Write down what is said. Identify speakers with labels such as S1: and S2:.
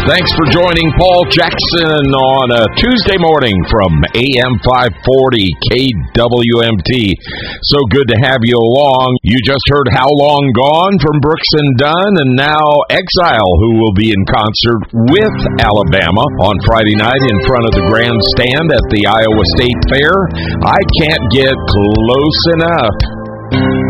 S1: Thanks for joining Paul Jackson on a Tuesday morning from AM 540 KWMT. So good to have you along. You just heard How Long Gone from Brooks and Dunn, and now Exile, who will be in concert with Alabama on Friday night in front of the grandstand at the Iowa State Fair. I can't get close enough.